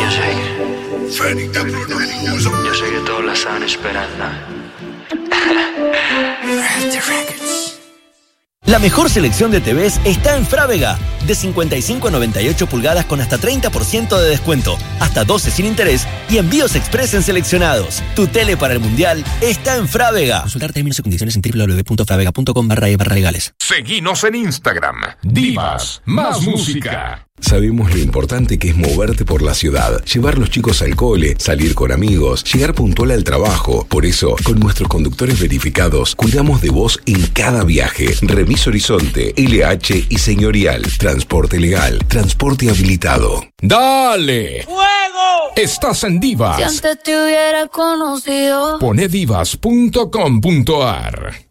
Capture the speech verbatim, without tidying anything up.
Yo sé que todos la estaban esperando. La mejor selección de T Vs está en Frávega. De cincuenta y cinco a noventa y ocho pulgadas con hasta treinta por ciento de descuento, hasta doce sin interés y envíos express en seleccionados. Tu tele para el Mundial está en Frávega. Consultar términos y condiciones en doble u doble u doble u punto fravega punto com barra e barra legales. Seguinos en Instagram. Divas más música. Sabemos lo importante que es moverte por la ciudad, llevar los chicos al cole, salir con amigos, llegar puntual al trabajo. Por eso, con nuestros conductores verificados, cuidamos de vos en cada viaje. Remis Horizonte, L H y Señorial. Transporte legal, transporte habilitado. ¡Dale! ¡Fuego! Estás en Divas. Si antes te hubiera conocido. Pone divas punto com punto ar.